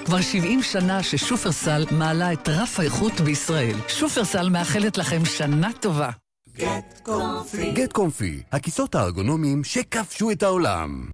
כבר 70 שנה ששופרסל מעלה את רף האיכות בישראל. שופרסל מאחלת לכם שנה טובה. גט קומפי, הכיסאות הארגונומיים שכבשו את העולם.